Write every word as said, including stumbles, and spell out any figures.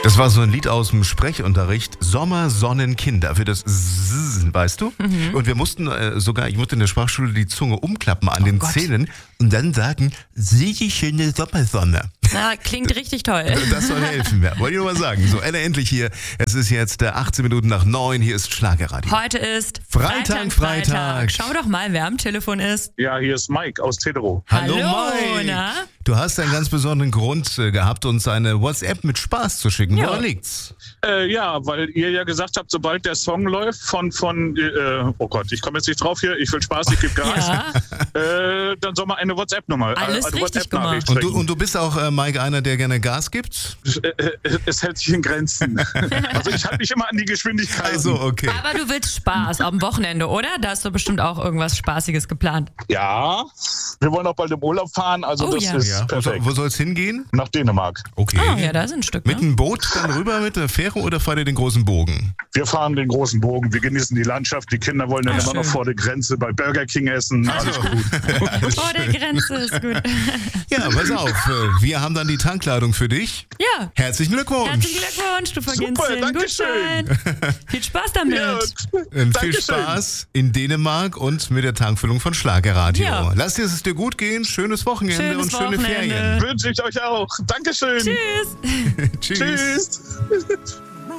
Das war so ein Lied aus dem Sprechunterricht. Sommer, Sonnen, Kinder. Für das S, weißt du? Mhm. Und wir mussten äh, sogar, ich musste in der Sprachschule die Zunge umklappen an oh den Gott. Zähnen und dann sagen, sieh die schöne Sommersonne. Na, klingt richtig toll. Das soll helfen. Ja. Wollte ich nur mal sagen. So, Ella, endlich hier. Es ist jetzt achtzehn Minuten nach neun. Hier ist Schlagerradio. Heute ist Freitag, Freitag, Freitag. Schau doch mal, wer am Telefon ist. Ja, hier ist Mike aus Tedero. Hallo, Hallo Mike. na? Du hast einen ganz besonderen Grund äh, gehabt, uns eine WhatsApp mit Spaß zu schicken. Ja. Woran liegt's? Äh, ja, weil ihr ja gesagt habt, sobald der Song läuft von, von äh, oh Gott, ich komme jetzt nicht drauf hier, ich will Spaß, ich gebe Gas, Ja. äh, dann soll man eine WhatsApp-Nummer, Alles eine richtig WhatsApp-Nachricht Und du, schicken. und du bist auch, äh, Mike, einer, der gerne Gas gibt? Äh, äh, es hält sich in Grenzen. Also ich halte mich immer an die Geschwindigkeit. Also, okay. Aber du willst Spaß am Wochenende, oder? Da hast du bestimmt auch irgendwas Spaßiges geplant. Ja, wir wollen auch bald im Urlaub fahren, also Oh das ja. ist Ja. Wo, perfekt. wo soll's hingehen? Nach Dänemark. Okay. Ah, ja, da ist ein Stück, Mit ne? einem Boot dann rüber mit der Fähre oder fahrt ihr den großen Bogen? Wir fahren den großen Bogen, wir genießen die Landschaft, die Kinder wollen dann Ah, immer noch schön. vor der Grenze bei Burger King essen, alles gut. Vor der Grenze ist gut. Ja, pass auf. äh, Wir haben dann die Tankladung für dich. Ja. Herzlichen Glückwunsch. Herzlichen Glückwunsch, du verdienst Super, den danke Gutschein. Viel Spaß damit. Ja, Und viel Dankeschön. Spaß in Dänemark und mit der Tankfüllung von Schlagerradio. Ja. Lass dir es dir gut gehen. Schönes Wochenende Schönes und schöne Wochenende. Ferien. Wünsche ich euch auch. Dankeschön. Tschüss. Tschüss. Tschüss.